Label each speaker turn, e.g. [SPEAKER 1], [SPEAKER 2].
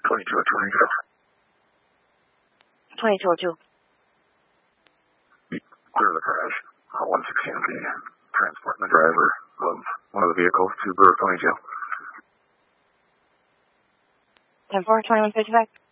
[SPEAKER 1] 2202.
[SPEAKER 2] Clear the crash. 116 MP. Transporting the driver of one of the vehicles to Brewer County Jail.
[SPEAKER 1] 10-4, 2155.